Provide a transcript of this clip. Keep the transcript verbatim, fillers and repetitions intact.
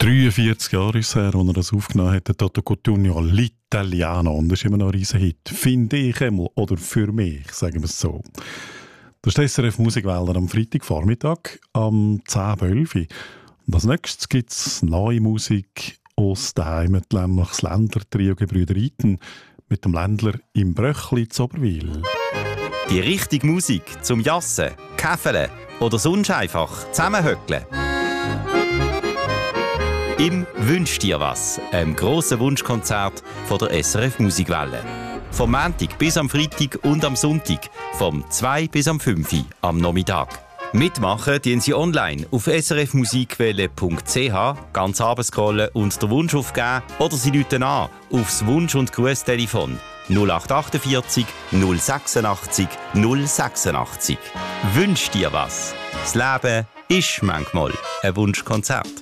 dreiundvierzig Jahre ist es her, als er das aufgenommen hat, Toto Cutugno, l'Italiano. Und das ist immer noch ein riesen Hit. Finde ich einmal, oder für mich, sagen wir es so. Das ist die S R F Musikwälder am Freitagvormittag, am zehn Uhr elf. Und als nächstes gibt es neue Musik aus der Heimat, nämlich das Ländler-Trio Gebrüder Iten mit dem Ländler im Bröchli zu Oberwil. Die richtige Musik zum Jassen, Käfeln oder sonst einfach zusammenhöckeln. Im «Wünsch dir was», einem grossen Wunschkonzert von der S R F Musikwelle. Vom Montag bis am Freitag und am Sonntag, vom zwei bis am fünf am Nachmittag. Mitmachen tun Sie online auf s r f musikwelle punkt c h, ganz runterscrollen und den Wunsch aufgeben oder Sie rufen an aufs Wunsch- und Grußtelefon null acht achtundvierzig null sechsundachtzig null sechsundachtzig. Wünsch dir was. Das Leben ist manchmal ein Wunschkonzert.